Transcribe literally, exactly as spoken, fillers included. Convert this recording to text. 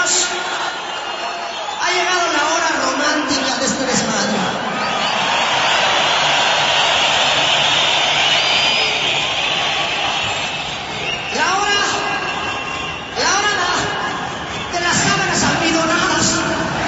Ha llegado la hora romántica de este desmadre.